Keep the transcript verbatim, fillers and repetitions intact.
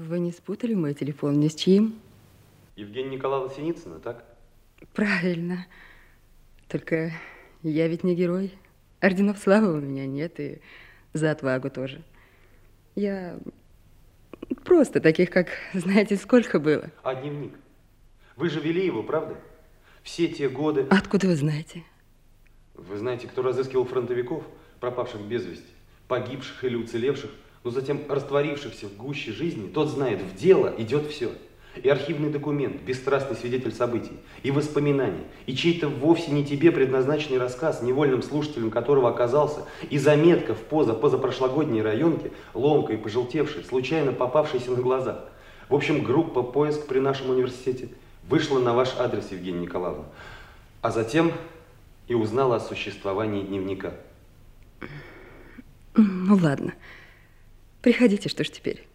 Вы не спутали мой телефон ни с чьим? Евгения Николаевна Синицына, так? Правильно. Только я ведь не герой. Орденов славы у меня нет, и за отвагу тоже. Я просто таких, как, знаете, сколько было. А дневник? Вы же вели его, правда? Все те годы... Откуда вы знаете? Вы знаете, кто разыскивал фронтовиков, пропавших без вести, погибших или уцелевших, но затем растворившихся в гуще жизни, тот знает, в дело идет все. И архивный документ, бесстрастный свидетель событий, и воспоминания, и чей-то вовсе не тебе предназначенный рассказ, невольным слушателем которого оказался, и заметка в поза позапрошлогодней районке, ломкой, пожелтевшей, случайно попавшейся на глаза. В общем, группа «Поиск» при нашем университете вышла на ваш адрес, Евгения Николаевна, а затем и узнала о существовании дневника. Ну ладно, приходите, что ж теперь?